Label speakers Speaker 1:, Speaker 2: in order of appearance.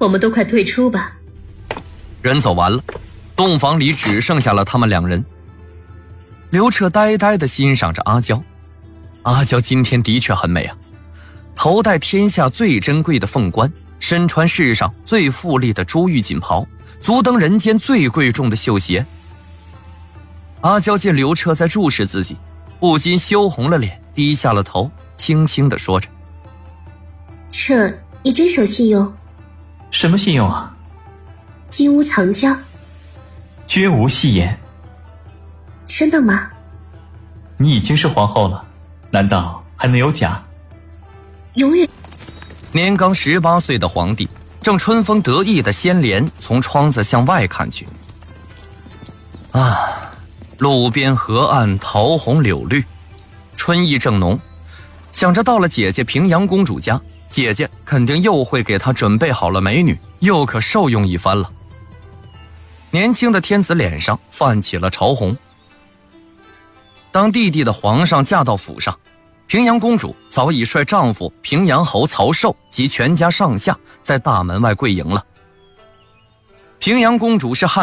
Speaker 1: 我们都快退出吧。
Speaker 2: 人走完了，洞房里只剩下了他们2人。刘彻呆呆地欣赏着阿娇，阿娇今天的确很美啊，头戴天下最珍贵的凤冠，身穿世上最富丽的珠玉锦袍，足蹬人间最贵重的绣鞋。阿娇见刘彻在注视自己，不禁羞红了脸，低下了头，轻轻地说着：
Speaker 1: 彻，你真守信用。
Speaker 3: 什么信用啊？
Speaker 1: 金屋藏娇。
Speaker 3: 绝无戏言。
Speaker 1: 真的吗？
Speaker 3: 你已经是皇后了，难道还能有假？
Speaker 1: 永远。
Speaker 2: 年刚18岁的皇帝正春风得意地掀帘从窗子向外看去。路边河岸桃红柳绿，春意正浓，想着到了姐姐平阳公主家，姐姐肯定又会给她准备好了美女，又可受用一番了。年轻的天子脸上泛起了潮红。当弟弟的皇上嫁到府上，平阳公主早已率丈夫平阳侯曹寿及全家上下在大门外跪迎了。平阳公主是汉